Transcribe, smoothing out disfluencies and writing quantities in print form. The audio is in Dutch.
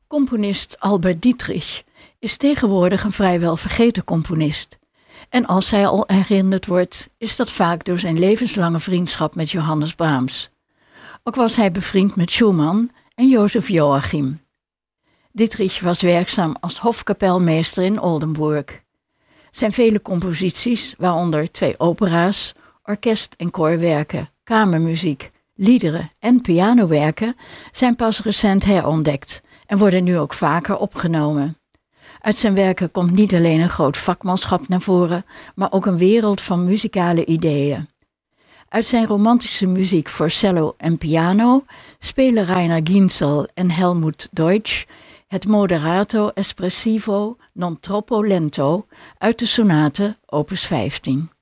Componist Albert Dietrich is tegenwoordig een vrijwel vergeten componist. En als hij al herinnerd wordt, is dat vaak door zijn levenslange vriendschap met Johannes Brahms. Ook was hij bevriend met Schumann en Jozef Joachim. Dietrich was werkzaam als hofkapelmeester in Oldenburg. Zijn vele composities, waaronder 2 opera's, orkest- en koorwerken, kamermuziek, liederen en pianowerken, zijn pas recent herontdekt en worden nu ook vaker opgenomen. Uit zijn werken komt niet alleen een groot vakmanschap naar voren, maar ook een wereld van muzikale ideeën. Uit zijn romantische muziek voor cello en piano spelen Rainer Ginzel en Helmut Deutsch het moderato espressivo non troppo lento uit de sonate opus 15.